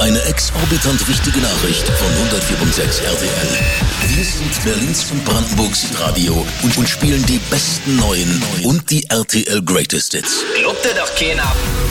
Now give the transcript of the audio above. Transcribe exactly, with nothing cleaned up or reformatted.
Eine exorbitant wichtige Nachricht von hundertvier Komma sechs R T L. Wir sind Berlins und Brandenburgs Radio und, und spielen die besten neuen und die R T L Greatest Hits. Glaubt ihr doch keiner.